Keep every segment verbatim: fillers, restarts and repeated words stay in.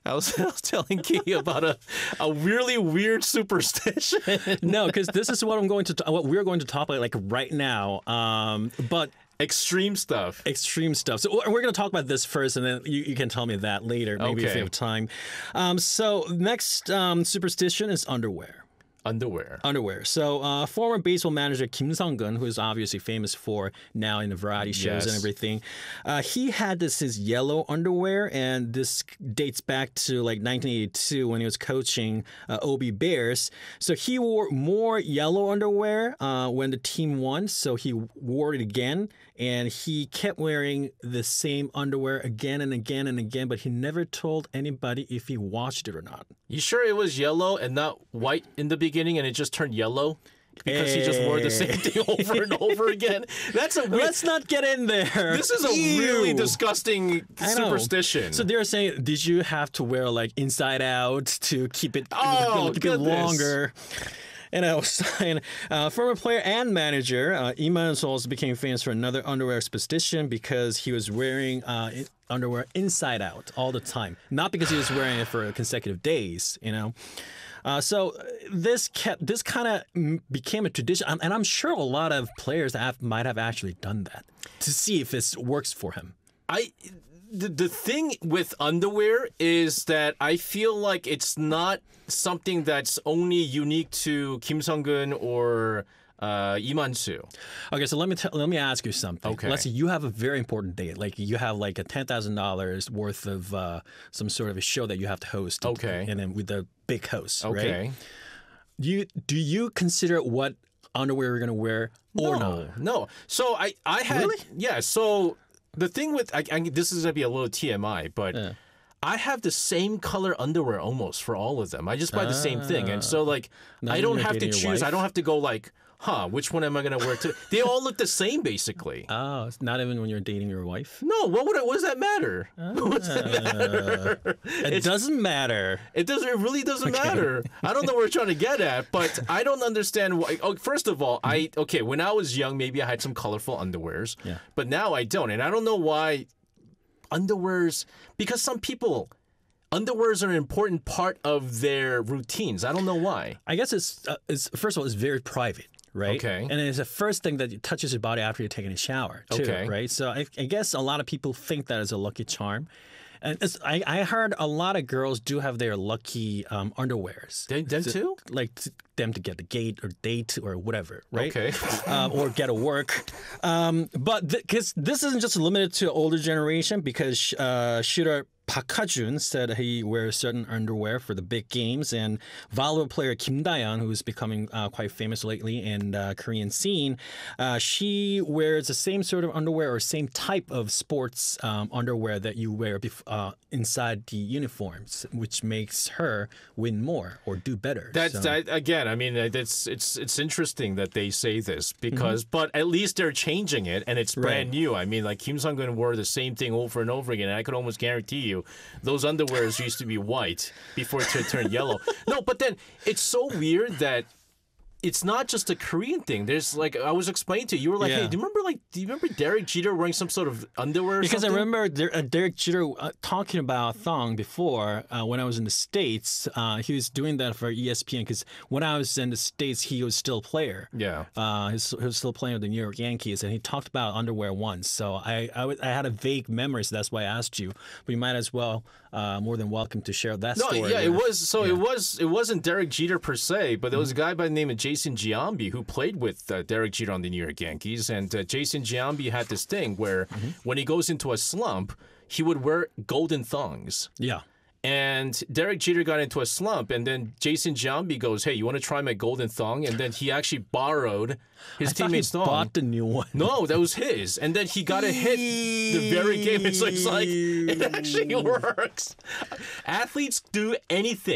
I was, I was telling Key about a, a really weird superstition. No, because this is what I'm going to, t- what we're going to talk about like right now. Um, but Extreme stuff. Extreme stuff. So we're going to talk about this first, and then you, you can tell me that later, maybe if Okay. you have time. Um, so next um, superstition is underwear. Underwear. Underwear. So, uh, former baseball manager Kim Sung-gun, who is obviously famous for now in the variety shows Yes. and everything, uh, he had this his yellow underwear, and this dates back to like nineteen eighty-two when he was coaching uh, O B Bears. So he wore more yellow underwear uh, when the team won. So he wore it again, and he kept wearing the same underwear again and again and again, but he never told anybody if he washed it or not. You sure it was yellow and not white in the beginning and it just turned yellow? Because he just wore the same thing over and over again? That's a weird... Let's not get in there. This is a Ew. really disgusting I know. superstition. So they're saying, did you have to wear like inside out to keep it, Oh, keep it goodness. longer? And I was saying, uh, former player and manager uh, Lee Man-soo also became famous for another underwear superstition because he was wearing uh, in- underwear inside out all the time. Not because he was wearing it for consecutive days, you know. Uh, so this kept this kind of became a tradition, and I'm sure a lot of players have, might have actually done that to see if this works for him. I the, the thing with underwear is that I feel like it's not something that's only unique to Kim Sung-gun or uh, Lee Man-soo. Okay, so let me t- let me ask you something. Okay. Let's say you have a very important date, like you have like a ten thousand dollars worth of uh, some sort of a show that you have to host. Okay. And then with the big host, Okay. right? Do you do you consider what underwear you're gonna wear or no, not? no. So I, I had, Really? yeah. So the thing with, I, I, this is gonna be a little T M I, but Yeah. I have the same color underwear almost for all of them. I just buy the same thing, and so like Not I even don't you're have to dating your choose. I wife? don't have to go like, huh, which one am I gonna wear today? They all look the same basically. Oh, it's not even when you're dating your wife. No, what would it, what does that matter? What does that matter? It doesn't matter. It doesn't. It really doesn't matter. I don't know what we're trying to get at, but I don't understand why. Oh, first of all, I okay. When I was young, maybe I had some colorful underwears, Yeah. but now I don't, and I don't know why. Underwears, because some people, underwears are an important part of their routines. I don't know why. I guess it's uh, it's first of all, it's very private, right? Okay. And it's the first thing that touches your body after you're taking a shower, too, Okay. right? So I, I guess a lot of people think that is a lucky charm. And it's, I, I heard a lot of girls do have their lucky um, underwears. They- them To- too? Like to, them to get the gate or date or whatever, right? Okay. um, or get a work. Um, but because th- this isn't just limited to older generation, because uh, shooter Park Ha-jun said he wears certain underwear for the big games, and volleyball player Kim Da-yeon, who's becoming uh, quite famous lately in uh, Korean scene, uh, she wears the same sort of underwear or same type of sports um, underwear that you wear bef- uh, inside the uniforms, which makes her win more or do better. That's So- that again. I mean, it's it's it's interesting that they say this because, but at least they're changing it and it's brand Right. new. I mean, like Kim Sung-gun wore the same thing over and over again, and I could almost guarantee you those underwears used to be white before it turned turned yellow. No, but then it's so weird that it's not just a Korean thing. There's like I was explaining to you, you were like, Yeah. hey, do you remember like do you remember Derek Jeter wearing some sort of underwear? Or Because something? I remember Der- uh, Derek Jeter uh, talking about thong before uh, when I was in the States. Uh, he was doing that for E S P N because when I was in the States, he was still a player. Yeah. Uh, he, was, he was still playing with the New York Yankees, and he talked about underwear once. So I, I, w- I had a vague memory, so that's why I asked you. But you might as well, uh, more than welcome to share that No, story. yeah, it with- was. So it was. It wasn't Derek Jeter per se, but there was a guy by the name of Jason Giambi who played with uh, Derek Jeter on the New York Yankees, and uh, Jason Giambi had this thing where when he goes into a slump, he would wear golden thongs. Yeah. And Derek Jeter got into a slump, and then Jason Giambi goes, "Hey, you want to try my golden thong?" And then he actually borrowed his I thought he teammate's thong. bought the new one. No, that was his. And then he got a hit the very game. It's like, it's like it actually works. Athletes do anything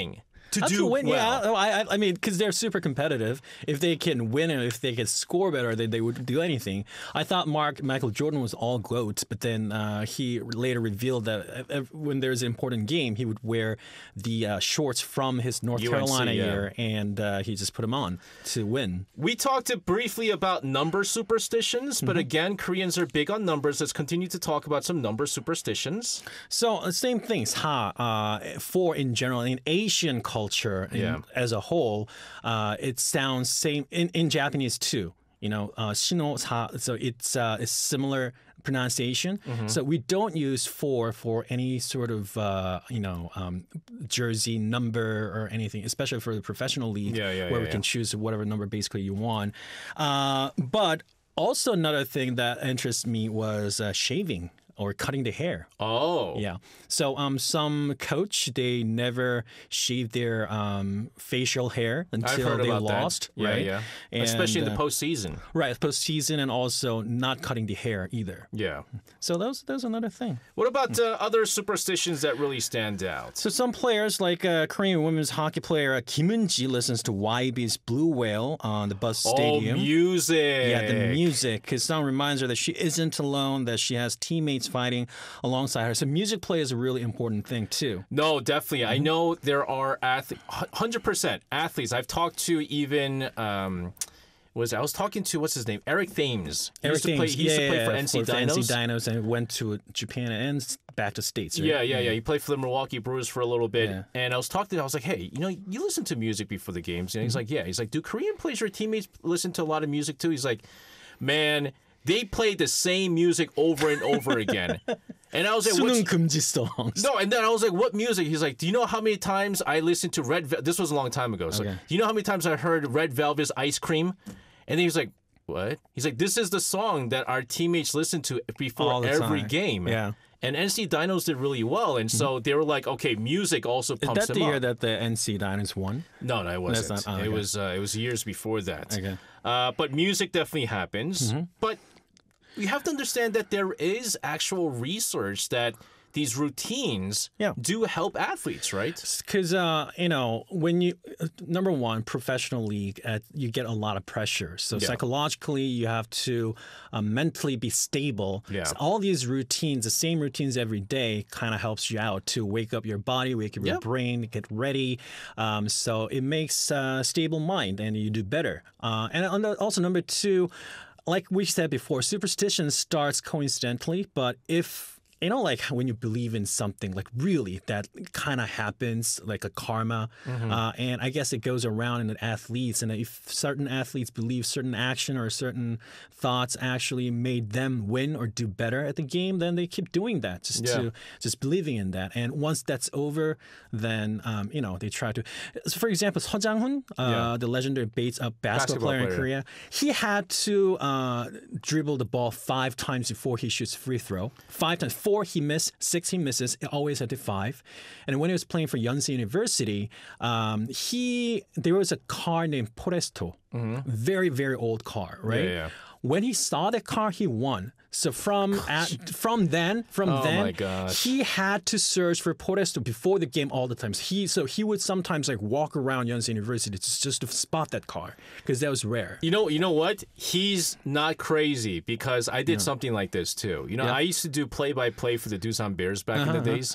to Not do to win, well. yeah. I, I, I mean, because they're super competitive. If they can win and if they can score better, they, they would do anything. I thought Mark Michael Jordan was all gloat, but then uh, he later revealed that uh, when there's an important game, he would wear the uh, shorts from his North U N C, Carolina yeah. year, and uh, he just put them on to win. We talked briefly about number superstitions, but again, Koreans are big on numbers. Let's continue to talk about some number superstitions. So uh, same things, ha. Uh, four in general in Asian culture in, Yeah. as a whole, uh, it sounds same in, in Japanese too. You know, uh, shino sa. So it's uh, it's similar pronunciation. So we don't use four for any sort of uh, you know um, jersey number or anything, especially for the professional league Yeah, yeah, where yeah, we can yeah. choose whatever number basically you want. Uh, but also another thing that interests me was uh, shaving or cutting the hair. Oh. Yeah. So um, some coach, they never shave their um, facial hair I've until heard they about lost, that. Yeah, right? yeah. And, Especially in the uh, postseason. Right, postseason, and also not cutting the hair either. Yeah. So those there's another thing. What about uh, other superstitions that really stand out? So some players, like uh, Korean women's hockey player uh, Kim Eun-ji, listens to Y B's Blue Whale on the Buzz Stadium. Oh, music. Yeah, the music. His song reminds her that she isn't alone, that she has teammates fighting alongside her. So music play is a really important thing too. No, definitely. Mm-hmm. I know there are athletes, one hundred percent athletes. I've talked to even, um, was I was talking to, what's his name? Eric Thames. He Eric used to play, Thames, he used yeah, to play yeah, for yeah, N C for Dinos. N C Dinos and went to Japan and back to States, right? Yeah, yeah, yeah. He played for the Milwaukee Brewers for a little bit. Yeah. And I was talking to him. I was like, hey, you know, you listen to music before the games? And he's Mm-hmm. like, yeah. He's like, do Korean players or teammates listen to a lot of music too? He's like, man, they play the same music over and over again. And I was like, 수능 what's... 금지 songs. No, and then I was like, what music? He's like, do you know how many times I listened to Red Vel-? This was a long time ago. So, Okay. do you know how many times I heard Red Velvet's Ice Cream? And then he was like, what? He's like, this is the song that our teammates listen to before All the every time. game. Yeah. And N C Dinos did really well. And so they were like, okay, music also Is pumps that them the year up. that the N C Dinos won? No, no, it wasn't. That's not- oh, It okay. was uh, it was years before that. Okay. Uh, but music definitely happens. Mm-hmm. But we have to understand that there is actual research that these routines Yeah. do help athletes, right? Because uh, you know, when you uh, number one professional league, uh, you get a lot of pressure. So Yeah. psychologically, you have to uh, mentally be stable. Yeah. So all these routines, the same routines every day, kind of helps you out to wake up your body, wake up your Yep. brain, get ready. Um, so it makes uh, stable mind, and you do better. Uh, and on the- also number two, like we said before, superstition starts coincidentally, but if you know, like when you believe in something, like really that kind of happens, like a karma. Uh, and I guess it goes around in the athletes. And if certain athletes believe certain action or certain thoughts actually made them win or do better at the game, then they keep doing that, just Yeah. to just believing in that. And once that's over, then um, you know they try to. So for example, Seo Jang-hoon, uh, Yeah. the legendary base, uh, basketball, Basketball player in player. Korea, he had to uh, dribble the ball five times before he shoots free throw. Five times. Four he missed, six he misses. It always had to five. And when he was playing for Yonsei University, um, he there was a car named Poresto, very very old car, right? Yeah, yeah. When he saw that car, he won. So from at, from then, from Oh then, my gosh. he had to search for Poresto before the game all the times. He so he would sometimes like walk around Yonsei University just, just to spot that car because that was rare. You know, you know what? He's not crazy because I did something like this too. You know, Yeah. I used to do play-by-play for the Doosan Bears back in the days,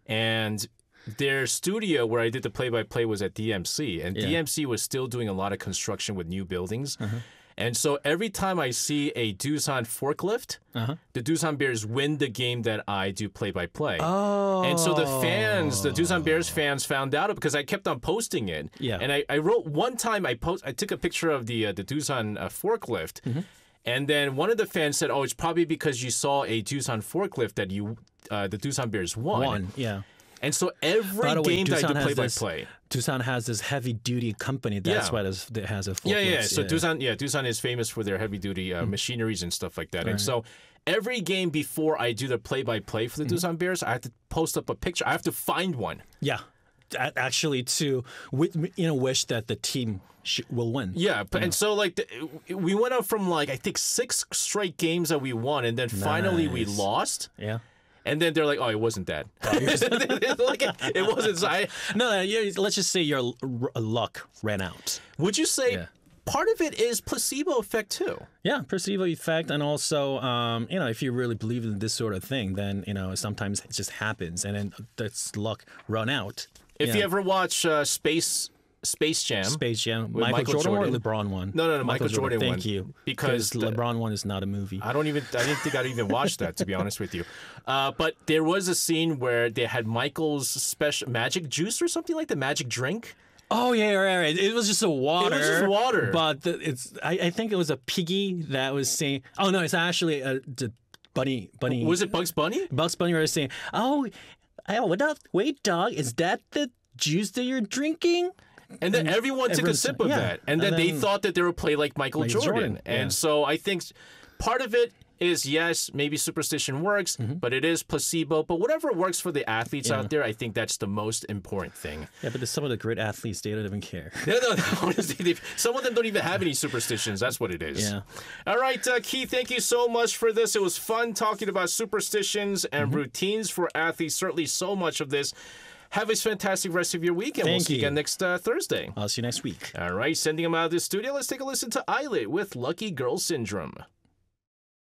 and their studio where I did the play-by-play was at D M C, and Yeah. D M C was still doing a lot of construction with new buildings. And so every time I see a Doosan forklift, the Doosan Bears win the game that I do play-by-play. Oh, And so the fans, the Doosan Bears fans, found out because I kept on posting it. Yeah. And I, I wrote one time I post I took a picture of the uh, the Doosan uh, forklift, and then one of the fans said, "Oh, it's probably because you saw a Doosan forklift that you uh, the Doosan Bears won." one, yeah. And so every By the way, game that I do Doosan has this- play-by-play. Tucson has this heavy duty company. That's Yeah. why there's- it has a Yeah, yeah. forklift, So Doosan, yeah, Doosan is famous for their heavy duty uh, machineries and stuff like that. And so every game before I do the play by play for the Doosan Bears, I have to post up a picture. I have to find one. Yeah, A- actually, to wi- you know, wish that the team sh- will win. Yeah, but and so like the, we went up from like I think six straight games that we won, and then finally we Nice. lost. Yeah. and then they're like, "Oh, it wasn't that." Like, it, it wasn't. So I, No, no, you- let's just say your l- luck ran out. would you say Yeah. part of it is placebo effect too? Yeah, placebo effect, and also, um, you know, if you really believe in this sort of thing, then you know sometimes it just happens, and then that's luck run out. If Yeah. you ever watch uh, Space Space Jam, Space Jam, With Michael, Michael Jordan, Jordan. or LeBron one? No, no, no, Michael Jordan Thank one. you, Because the- LeBron one is not a movie. I don't even. I didn't think I'd even watch that, to be honest with you. Uh, but there was a scene where they had Michael's special magic juice or something like the magic drink. Oh yeah, right, right. It was just a water. It was just water. But the, it's. I, I think it was a piggy that was saying. Oh no, it's actually a the bunny. Bunny. Was it Bugs Bunny? Bugs Bunny was saying, "Oh, oh, what up? Wait, dog, is that the juice that you're drinking?" And then everyone took a everyone's- sip of yeah. that, and then, And they then- thought that they would play like Michael Michael Jordan. Jordan, And yeah. so I think part of it is yes, maybe superstition works, Mm-hmm. but it is placebo. But whatever works for the athletes out there, I think that's the most important thing. Yeah, but there's some of the great athletes, they don't even care. No, no, no. Honestly, they- some of them don't even have any superstitions. That's what it is. Yeah. All right, uh, Keith, thank you so much for this. It was fun talking about superstitions and Mm-hmm. routines for athletes. Certainly so much of this. Have a fantastic rest of your week, and we'll Thank see you you. again next uh, Thursday. I'll see you next week. All right, sending them out of the studio. Let's take a listen to Eyelet with Lucky Girl Syndrome.